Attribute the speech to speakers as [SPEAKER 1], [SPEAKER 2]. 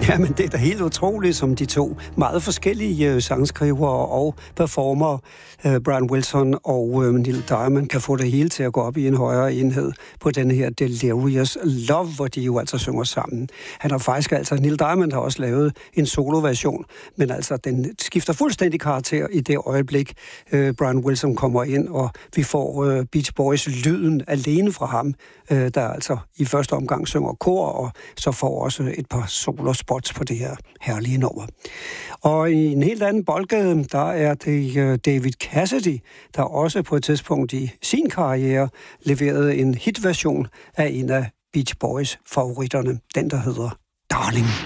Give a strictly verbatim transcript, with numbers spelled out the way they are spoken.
[SPEAKER 1] Ja, men det er da helt utroligt, som de to meget forskellige uh, sangskrivere og performere, uh, Brian Wilson og uh, Neil Diamond, kan få det hele til at gå op i en højere enhed på den her Delirious Love, hvor de jo altså synger sammen. Han har faktisk altså, Neil Diamond har også lavet en soloversion, men altså den skifter fuldstændig karakter i det øjeblik, uh, Brian Wilson kommer ind, og vi får uh, Beach Boys lyden alene fra ham, uh, der altså i første omgang synger kor, og så får også et par solospots på det her herlige nummer. Og i en helt anden boldgade, der er det David Cassidy, der også på et tidspunkt i sin karriere leverede en hitversion af en af Beach Boys favoritterne, den der hedder Darling.